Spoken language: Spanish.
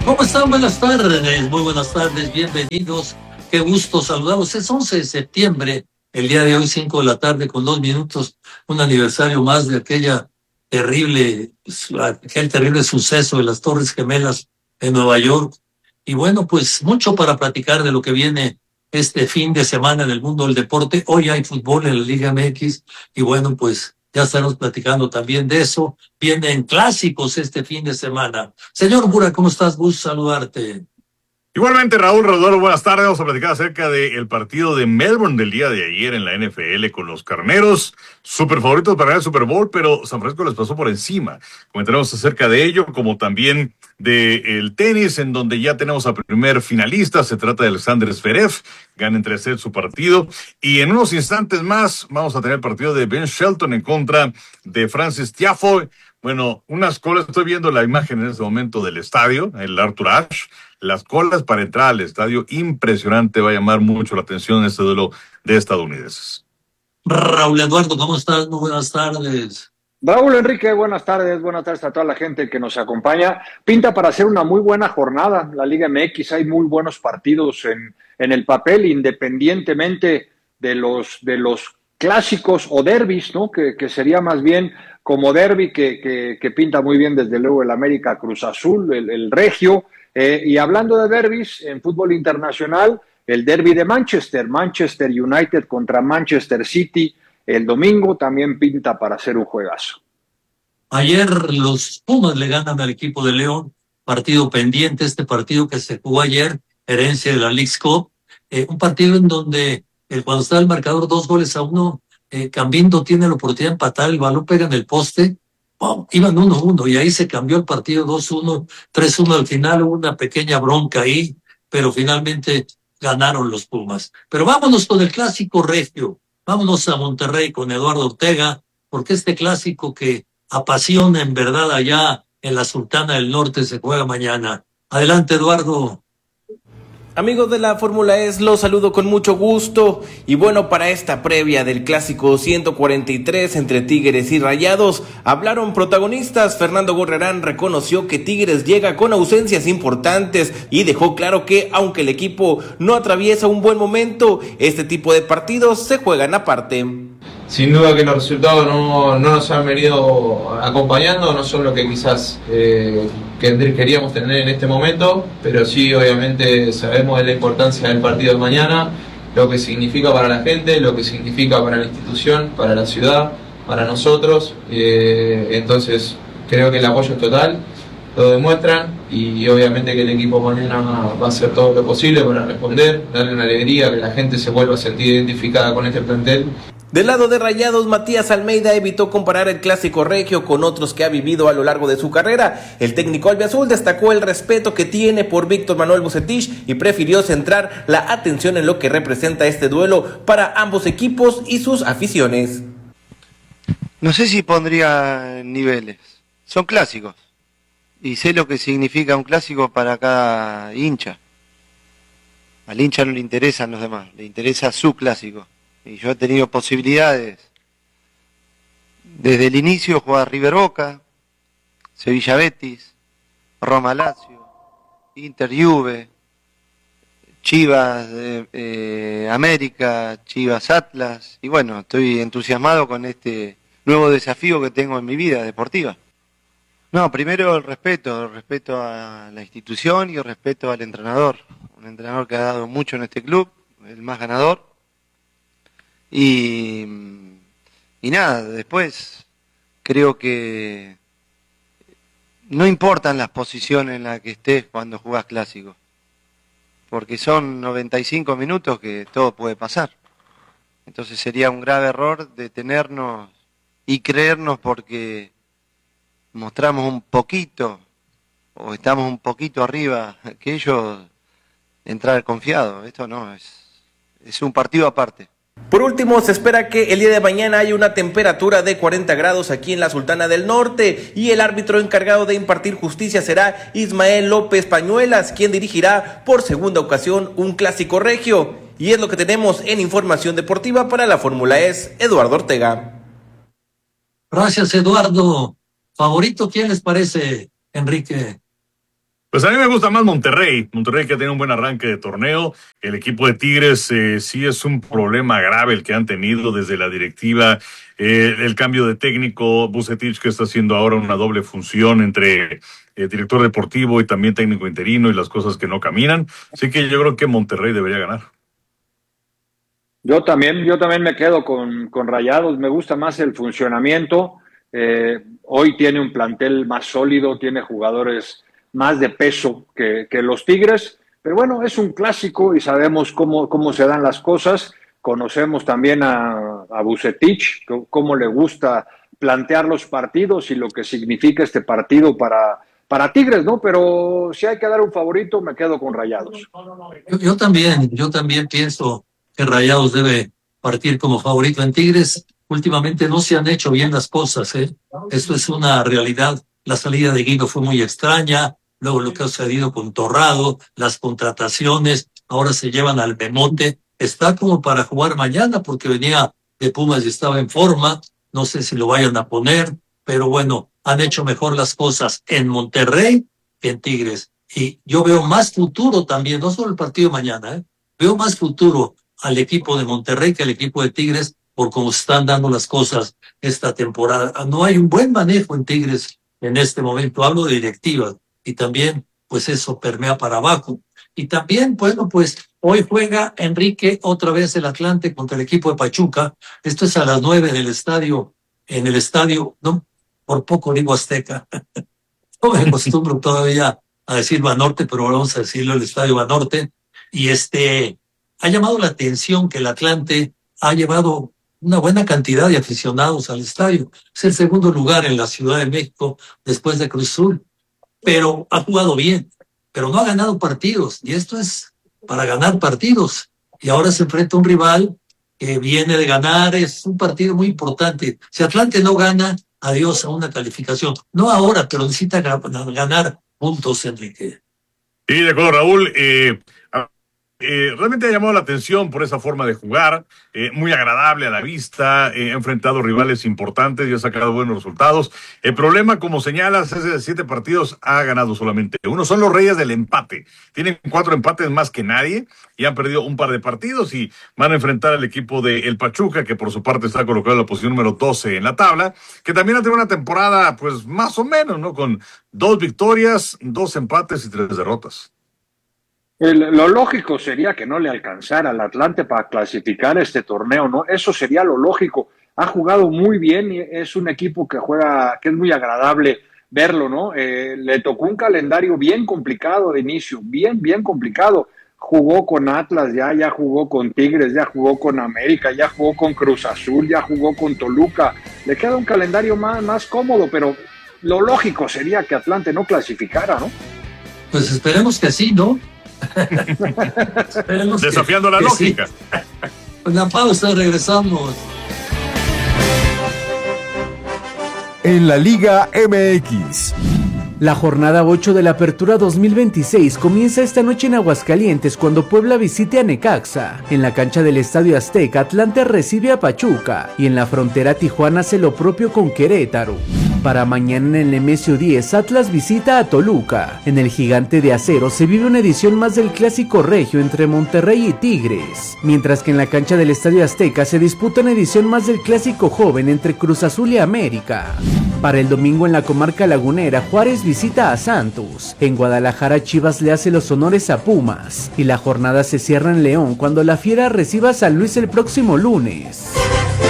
¿Cómo están? Buenas tardes, muy buenas tardes, bienvenidos. Qué gusto saludarlos. Es 11 de septiembre, el día de hoy, 5 de la tarde con 2 minutos, un aniversario más de aquel terrible suceso de las Torres Gemelas en Nueva York. Y bueno, pues mucho para platicar de lo que viene este fin de semana en el mundo del deporte. Hoy hay fútbol en la Liga MX y bueno, pues ya estaremos platicando también de eso. Vienen clásicos este fin de semana. Señor Bura, ¿cómo estás? Gusto saludarte. Igualmente, Raúl Rodolfo, buenas tardes. Vamos a platicar acerca del partido de Melbourne del día de ayer en la NFL con los Carneros, súper favoritos para el Super Bowl, pero San Francisco les pasó por encima. Comentaremos acerca de ello, como también del tenis, en donde ya tenemos al primer finalista. Se trata de Alexander Zverev, gana en 3 sets su partido. Y en unos instantes más vamos a tener el partido de Ben Shelton en contra de Francis Tiafoe. Bueno, unas colas, estoy viendo la imagen en este momento del estadio, el Arthur Ashe. Las colas para entrar al estadio, impresionante, va a llamar mucho la atención en este duelo de estadounidenses. Raúl Eduardo, ¿cómo estás? Muy buenas tardes. Raúl Enrique, buenas tardes a toda la gente que nos acompaña. Pinta para hacer una muy buena jornada. La Liga MX, hay muy buenos partidos en el papel, independientemente de los clásicos o derbis, ¿no? Que sería más bien como derbi que pinta muy bien desde luego el América Cruz Azul, el Regio. Y hablando de derbis, en fútbol internacional, el derbi de Manchester United contra Manchester City. El domingo también pinta para hacer un juegazo. Ayer los Pumas le ganan al equipo de León, partido pendiente, este partido que se jugó ayer, herencia de la Leagues Cup, un partido en donde cuando está el marcador 2-1, Cambindo tiene la oportunidad de empatar, el balón pega en el poste, ¡pum! Iban 1-1 y ahí se cambió el partido 2-1, 3-1 al final, hubo una pequeña bronca ahí, pero finalmente ganaron los Pumas. Pero vámonos con el clásico regio, vámonos a Monterrey con Eduardo Ortega, porque este clásico que apasiona en verdad allá en la Sultana del Norte se juega mañana. Adelante, Eduardo. Amigos de la Fórmula E, los saludo con mucho gusto y bueno, para esta previa del clásico 143 entre Tigres y Rayados, hablaron protagonistas. Fernando Gorrerán reconoció que Tigres llega con ausencias importantes y dejó claro que aunque el equipo no atraviesa un buen momento, este tipo de partidos se juegan aparte. Sin duda que los resultados no nos han venido acompañando, no son lo que quizás queríamos tener en este momento, pero sí obviamente sabemos de la importancia del partido de mañana, lo que significa para la gente, lo que significa para la institución, para la ciudad, para nosotros, entonces creo que el apoyo es total, lo demuestran y obviamente que el equipo mañana va a hacer todo lo posible para responder, darle una alegría, que la gente se vuelva a sentir identificada con este plantel. Del lado de Rayados, Matías Almeida evitó comparar el clásico regio con otros que ha vivido a lo largo de su carrera. El técnico albiazul destacó el respeto que tiene por Víctor Manuel Vucetich y prefirió centrar la atención en lo que representa este duelo para ambos equipos y sus aficiones. No sé si pondría niveles, son clásicos y sé lo que significa un clásico para cada hincha. Al hincha no le interesan los demás, le interesa su clásico. Y yo he tenido posibilidades desde el inicio jugar River Boca, Sevilla Betis, Roma Lazio, Inter Juve, Chivas América, Chivas Atlas, y bueno, estoy entusiasmado con este nuevo desafío que tengo en mi vida deportiva. No, primero el respeto a la institución y el respeto al entrenador, un entrenador que ha dado mucho en este club, el más ganador. Y nada, después creo que no importan las posiciones en las que estés cuando jugás clásico, porque son 95 minutos que todo puede pasar. Entonces sería un grave error detenernos y creernos porque mostramos un poquito o estamos un poquito arriba que ellos, entrar confiado. Esto no, es un partido aparte. Por último, se espera que el día de mañana haya una temperatura de 40 grados aquí en la Sultana del Norte y el árbitro encargado de impartir justicia será Ismael López Pañuelas, quien dirigirá por segunda ocasión un clásico regio. Y es lo que tenemos en información deportiva para la Fórmula E, Eduardo Ortega. Gracias, Eduardo. ¿Favorito quién les parece, Enrique? Pues a mí me gusta más Monterrey. Monterrey que tiene un buen arranque de torneo. El equipo de Tigres sí es un problema grave el que han tenido desde la directiva. El cambio de técnico, Vucetich que está haciendo ahora una doble función entre director deportivo y también técnico interino y las cosas que no caminan. Así que yo creo que Monterrey debería ganar. Yo también me quedo con Rayados. Me gusta más el funcionamiento. Hoy tiene un plantel más sólido, tiene jugadores más de peso que los Tigres, pero bueno, es un clásico y sabemos cómo se dan las cosas. Conocemos también a Vucetich, cómo le gusta plantear los partidos y lo que significa este partido para Tigres, ¿no? Pero si hay que dar un favorito, me quedo con Rayados. Yo también pienso que Rayados debe partir como favorito. En Tigres últimamente no se han hecho bien las cosas, ¿eh? Esto es una realidad. La salida de Guido fue muy extraña, luego lo que ha sucedido con Torrado, las contrataciones, ahora se llevan al Memote. Está como para jugar mañana porque venía de Pumas y estaba en forma. No sé si lo vayan a poner, pero bueno, han hecho mejor las cosas en Monterrey que en Tigres. Y yo veo más futuro también, no solo el partido de mañana, ¿eh? Veo más futuro al equipo de Monterrey que al equipo de Tigres por cómo están dando las cosas esta temporada. No hay un buen manejo en Tigres en este momento. Hablo de directivas y también pues eso permea para abajo. Y también, bueno, pues hoy juega Enrique otra vez el Atlante contra el equipo de Pachuca. Esto es a las 9 en el estadio, no, por poco digo Azteca. No me acostumbro todavía a decir Banorte, pero vamos a decirlo el estadio Banorte. Y ha llamado la atención que el Atlante ha llevado una buena cantidad de aficionados al estadio. Es el segundo lugar en la Ciudad de México después de Cruz Azul, pero ha jugado bien, pero no ha ganado partidos, y esto es para ganar partidos. Y ahora se enfrenta a un rival que viene de ganar, es un partido muy importante. Si Atlante no gana, adiós a una calificación. No ahora, pero necesita ganar puntos, Enrique. Sí, de acuerdo, Raúl. Realmente ha llamado la atención por esa forma de jugar, muy agradable a la vista, ha enfrentado rivales importantes y ha sacado buenos resultados. El problema, como señalas, es de 7 partidos ha ganado solamente uno. Son los reyes del empate. Tienen 4 empates más que nadie y han perdido un par de partidos y van a enfrentar al equipo de el Pachuca, que por su parte está colocado en la posición número 12 en la tabla, que también ha tenido una temporada, pues más o menos, ¿no? Con 2 victorias, 2 empates y 3 derrotas. Lo lógico sería que no le alcanzara al Atlante para clasificar este torneo, ¿no? Eso sería lo lógico. Ha jugado muy bien y es un equipo que juega, que es muy agradable verlo, ¿no? Le tocó un calendario bien complicado de inicio, bien complicado. Jugó con Atlas, ya jugó con Tigres, ya jugó con América, ya jugó con Cruz Azul, ya jugó con Toluca. Le queda un calendario más cómodo, pero lo lógico sería que Atlante no clasificara, ¿no? Pues esperemos que sí, ¿no? Desafiando la lógica. Sí. Una pausa, regresamos. En la Liga MX. La jornada 8 de la Apertura 2026 comienza esta noche en Aguascalientes cuando Puebla visite a Necaxa. En la cancha del Estadio Azteca, Atlante recibe a Pachuca y en la frontera Tijuana hace lo propio con Querétaro. Para mañana en el Nemesio 10, Atlas visita a Toluca. En el Gigante de Acero se vive una edición más del Clásico Regio entre Monterrey y Tigres, mientras que en la cancha del Estadio Azteca se disputa una edición más del Clásico Joven entre Cruz Azul y América. Para el domingo en la comarca lagunera, Juárez visita a Santos. En Guadalajara, Chivas le hace los honores a Pumas. Y la jornada se cierra en León cuando la Fiera reciba a San Luis el próximo lunes.